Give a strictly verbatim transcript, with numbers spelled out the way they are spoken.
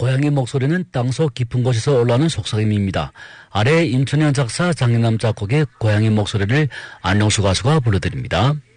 고향의 목소리는 땅속 깊은 곳에서 올라오는 속삭임입니다. 아래 임천현 작사 장인남 작곡의 고향의 목소리를 안녕수 가수가 불러드립니다.